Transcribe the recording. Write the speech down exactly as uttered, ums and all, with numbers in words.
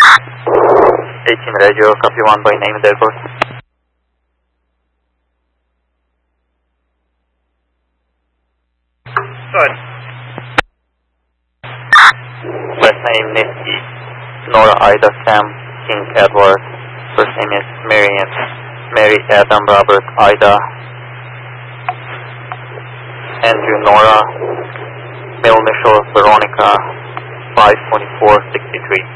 eighteen radio, copy one by name airport. Good. Last name Nisky, Nora Ida Sam, King Edward. First name is Marian, Mary Adam Robert Ida. Andrew Nora, Male initial Veronica, five twenty-four sixty-three.